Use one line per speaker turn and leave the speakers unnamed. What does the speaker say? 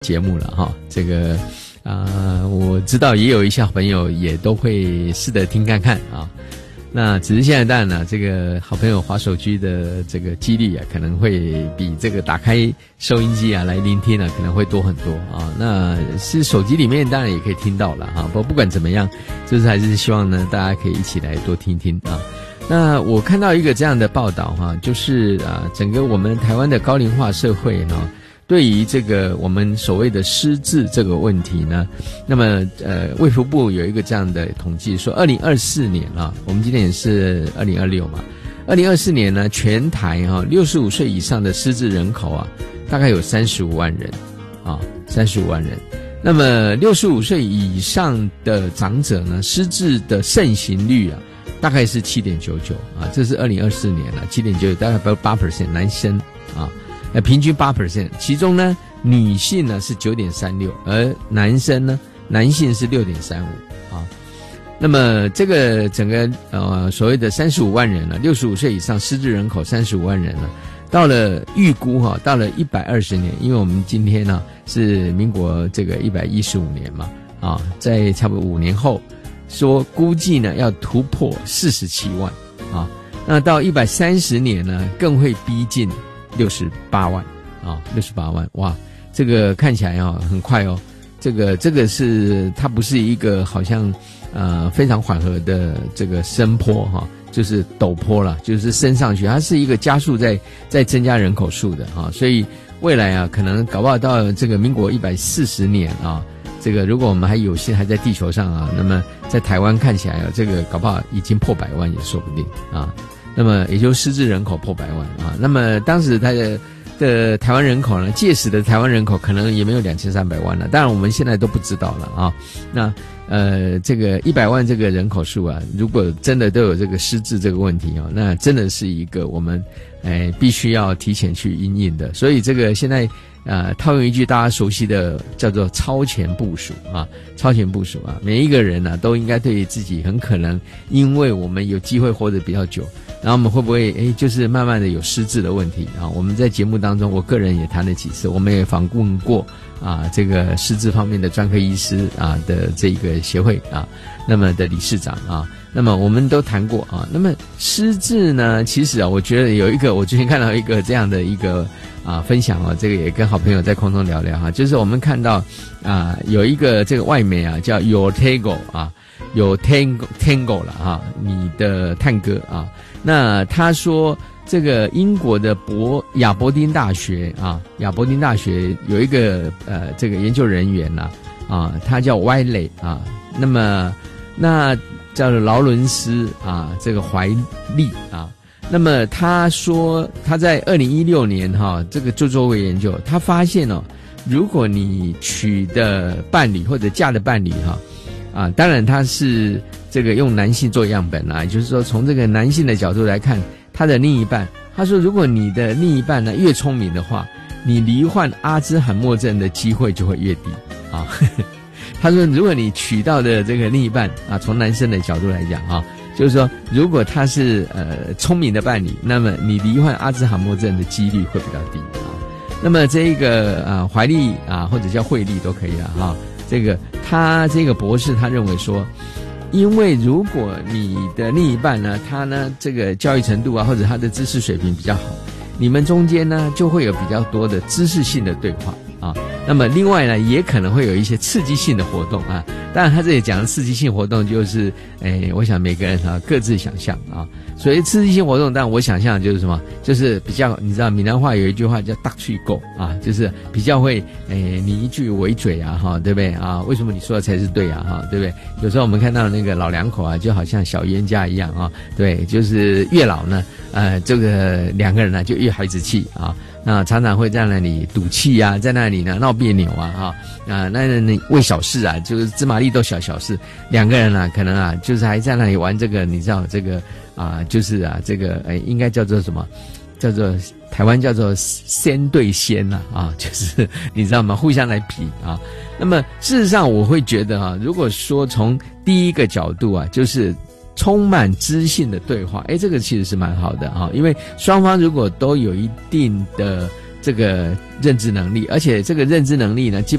节目了哈，这个我知道也有一些好朋友也都会试着听看看啊。那只是现在当然了，这个好朋友滑手机的这个几率啊，可能会比这个打开收音机啊来聆听啊，可能会多很多啊。那是手机里面当然也可以听到了哈，不管怎么样，就是还是希望呢大家可以一起来多听听啊。那我看到一个这样的报道哈，就是整个我们台湾的高龄化社会呢，对于这个我们所谓的失智这个问题呢，那么卫福部有一个这样的统计说，2024年啊，我们今年也是2026嘛，2024年呢，全台65岁以上的失智人口啊，大概有35万人啊，35万人。那么65岁以上的长者呢，失智的盛行率啊，大概是7.99啊，这是2024年了，7.99大概8%，男生啊。平均8%，其中呢，女性呢是9.36%，而男生呢，男性是6.35%啊。那么这个整个所谓的35万人了，65岁以上失智人口35万人了，到了预估到了120年，因为我们今天呢是民国这个115年嘛啊，在差不多5年后，说估计呢要突破47万啊，那到130年呢更会逼近68万啊，68万，哇，这个看起来很快哦。这个是它不是一个好像非常缓和的这个升坡哈，就是陡坡了，就是升上去，它是一个加速在增加人口数的啊，所以未来啊，可能搞不好到这个民国140年啊，这个如果我们还有幸还在地球上啊，那么在台湾看起来这个搞不好已经破100万也说不定啊。那么也就失智人口破100万啊，那么当时他的台湾人口呢，届时的台湾人口可能也没有2300万了，当然我们现在都不知道了啊。那这个100万这个人口数啊，如果真的都有这个失智这个问题那真的是一个我们必须要提前去因应的。所以这个现在套用一句大家熟悉的叫做超前部署啊，超前部署啊，每一个人都应该对于自己很可能因为我们有机会活得比较久，然后我们会不会就是慢慢的有失智的问题啊？我们在节目当中，我个人也谈了几次，我们也访问过这个失智方面的专科医师的这个协会那么的理事长那么我们都谈过那么失智呢，其实我觉得有一个，我最近看到一个这样的一个分享这个也跟好朋友在空中聊聊就是我们看到有一个这个外媒叫 Your Tango 有 Tango 了你的探戈那他说这个英国的亚伯丁大学有一个这个研究人员他叫 Wiley 那叫做劳伦斯这个怀利那么他说他在2016年这个就做过研究，他发现如果你娶的伴侣或者嫁的伴侣当然他是这个用男性做样本也就是说从这个男性的角度来看他的另一半，他说如果你的另一半呢越聪明的话，你罹患阿兹海默症的机会就会越低他说如果你娶到的这个另一半从男生的角度来讲就是说如果他是聪明的伴侣，那么你罹患阿兹海默症的几率会比较低那么这一个怀利或者叫惠利都可以了这个他这个博士他认为说，因为如果你的另一半呢，他呢这个教育程度或者他的知识水平比较好，你们中间呢就会有比较多的知识性的对话那么另外呢也可能会有一些刺激性的活动当然他这里讲的刺激性活动就是我想每个人各自想象所以刺激性活动，但我想象就是什么，就是比较你知道闽南话有一句话叫大去够就是比较会你一句我一嘴对不对为什么你说的才是对对不对？有时候我们看到那个老两口就好像小冤家一样对，就是越老呢这个两个人呢就越孩子气那常常会在那里赌气在那里呢闹别扭那你为小事就是芝麻粒都小事，两个人可能就是还在那里玩这个，你知道这个就是这个应该叫做什么？叫做台湾叫做仙对仙就是你知道吗？互相来比那么事实上我会觉得如果说从第一个角度就是充满知性的对话这个其实是蛮好的因为双方如果都有一定的这个认知能力，而且这个认知能力呢，基